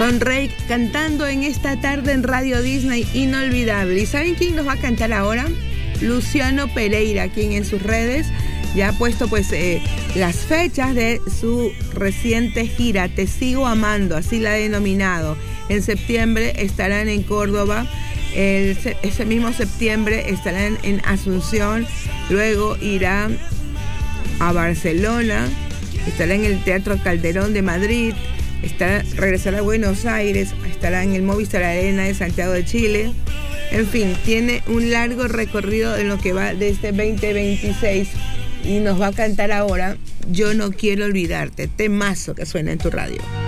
Con Rey cantando en esta tarde en Radio Disney, inolvidable. ¿Y saben quién nos va a cantar ahora? Luciano Pereira, quien en sus redes ya ha puesto pues las fechas de su reciente gira Te Sigo Amando, así la ha denominado. En septiembre estarán en Córdoba, ese mismo septiembre estarán en Asunción, luego irá a Barcelona, estará en el Teatro Calderón de Madrid, regresará a Buenos Aires, estará en el Movistar Arena de Santiago de Chile. En fin, tiene un largo recorrido en lo que va de este 2026 y nos va a cantar ahora Yo No Quiero Olvidarte, temazo que suena en tu radio.